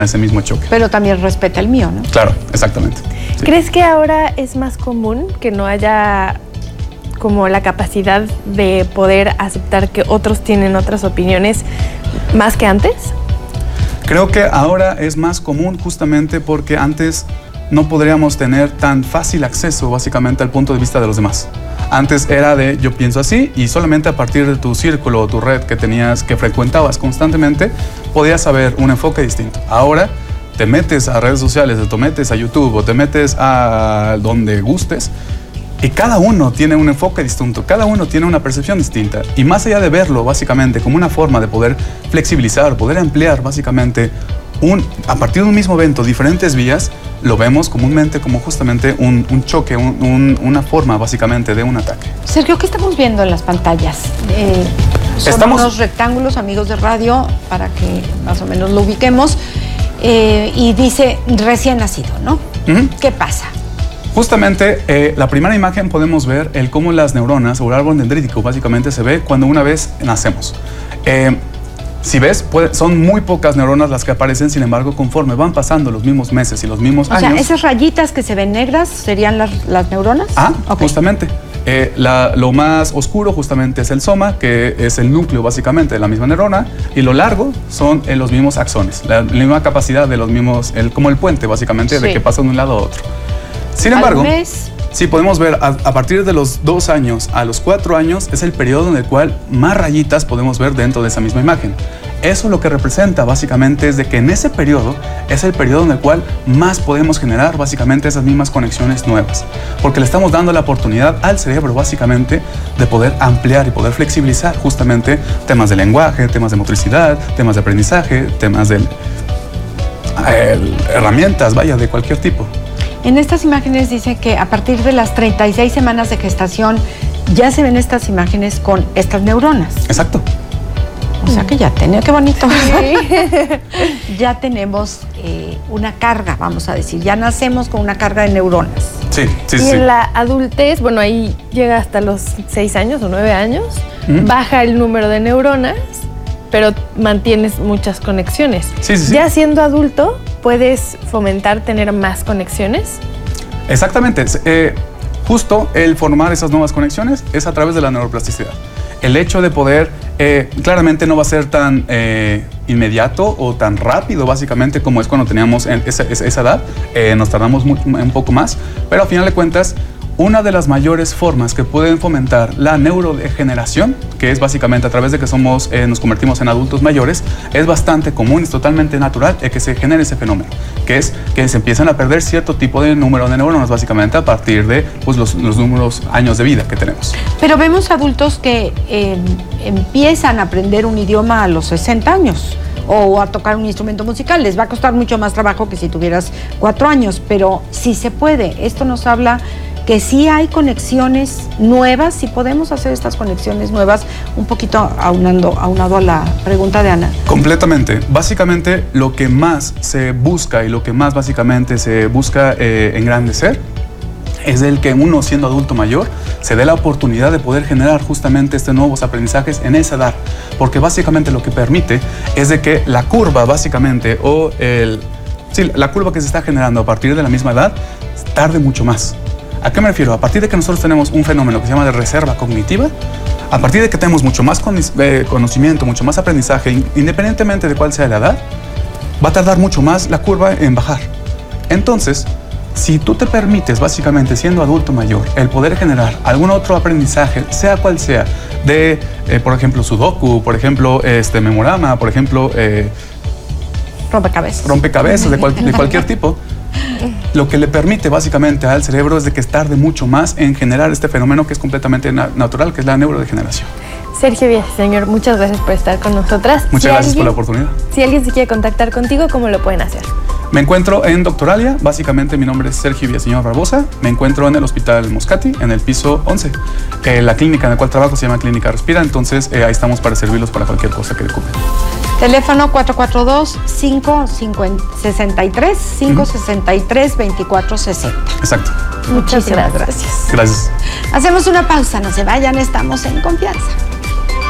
ese mismo choque. Pero también respeta el mío, ¿no? Claro, exactamente. Sí. ¿Crees que ahora es más común que no haya como la capacidad de poder aceptar que otros tienen otras opiniones más que antes? Creo que ahora es más común justamente porque antes no podríamos tener tan fácil acceso básicamente al punto de vista de los demás. Antes era de yo pienso así y solamente a partir de tu círculo o tu red que tenías, que frecuentabas constantemente, podías saber un enfoque distinto. Ahora te metes a redes sociales, te metes a YouTube o te metes a donde gustes y cada uno tiene un enfoque distinto, cada uno tiene una percepción distinta. Y más allá de verlo básicamente como una forma de poder flexibilizar, poder ampliar básicamente a partir de un mismo evento diferentes vías, lo vemos comúnmente como justamente un choque, una forma básicamente de un ataque. Sergio, ¿qué estamos viendo en las pantallas? Son unos rectángulos, amigos de radio, para que más o menos lo ubiquemos, y dice recién nacido, ¿no? ¿Qué pasa? Justamente, la primera imagen podemos ver cómo las neuronas o el árbol dendrítico básicamente se ve cuando una vez nacemos. Si ves, son muy pocas neuronas las que aparecen, sin embargo, conforme van pasando los mismos meses y los mismos años. O sea, esas rayitas que se ven negras serían las neuronas. Okay. Justamente. Lo más oscuro justamente es el soma, que es el núcleo básicamente de la misma neurona, y lo largo son los mismos axones, la misma capacidad de los mismos, como el puente básicamente, sí, de que pasa de un lado a otro. Sin embargo, sí podemos ver a partir de los 2 años a los 4 años es el periodo en el cual más rayitas podemos ver dentro de esa misma imagen. Eso lo que representa básicamente es de que en ese periodo es el periodo en el cual más podemos generar básicamente esas mismas conexiones nuevas, porque le estamos dando la oportunidad al cerebro básicamente de poder ampliar y poder flexibilizar justamente temas de lenguaje, temas de motricidad, temas de aprendizaje, temas de herramientas, vaya, de cualquier tipo. En estas imágenes dice que a partir de las 36 semanas de gestación ya se ven estas imágenes con estas neuronas. Exacto. O sea que ya tenía, qué bonito. Sí. Ya tenemos una carga, vamos a decir. Ya nacemos con una carga de neuronas. Sí. Y en la adultez, bueno, ahí llega hasta los 6 años o 9 años, baja el número de neuronas, pero mantienes muchas conexiones. Sí. Ya siendo adulto, ¿puedes fomentar tener más conexiones? Exactamente. Justo el formar esas nuevas conexiones es a través de la neuroplasticidad. El hecho de poder, claramente no va a ser tan inmediato o tan rápido básicamente como es cuando teníamos esa edad. Nos tardamos un poco más, pero a final de cuentas, una de las mayores formas que pueden fomentar la neurodegeneración, que es básicamente a través de que nos convertimos en adultos mayores, es bastante común, es totalmente natural que se genere ese fenómeno, que es que se empiezan a perder cierto tipo de número de neuronas básicamente a partir de los números años de vida que tenemos. Pero vemos adultos que empiezan a aprender un idioma a los 60 años. O a tocar un instrumento musical. Les va a costar mucho más trabajo que si tuvieras 4 años, pero sí se puede. Esto nos habla que sí hay conexiones nuevas, sí podemos hacer estas conexiones nuevas, un poquito aunado a la pregunta de Ana. Completamente. Básicamente lo que más se busca y lo que más básicamente se busca engrandecer es el que uno, siendo adulto mayor, se dé la oportunidad de poder generar justamente nuevos aprendizajes en esa edad, porque básicamente lo que permite es de que la curva básicamente la curva que se está generando a partir de la misma edad tarde mucho más. ¿A qué me refiero? A partir de que nosotros tenemos un fenómeno que se llama de reserva cognitiva, a partir de que tenemos mucho más conocimiento, mucho más aprendizaje, independientemente de cuál sea la edad, va a tardar mucho más la curva en bajar. Entonces, si tú te permites, básicamente, siendo adulto mayor, el poder generar algún otro aprendizaje, sea cual sea, de, por ejemplo, sudoku, por ejemplo, memorama, por ejemplo, rompecabezas de cualquier tipo, lo que le permite básicamente al cerebro es de que tarde mucho más en generar este fenómeno que es completamente natural, que es la neurodegeneración. Sergio Villaseñor, muchas gracias por estar con nosotras. Muchas gracias por la oportunidad. Si alguien se quiere contactar contigo, ¿cómo lo pueden hacer? Me encuentro en Doctoralia, básicamente mi nombre es Sergio Villaseñor Barbosa, me encuentro en el Hospital Moscati, en el piso 11. La clínica en la cual trabajo se llama Clínica Respira, entonces ahí estamos para servirlos para cualquier cosa que ocupen. Teléfono 442-563-2460. Exacto. Muchas gracias. Gracias. Hacemos una pausa, no se vayan, estamos en confianza.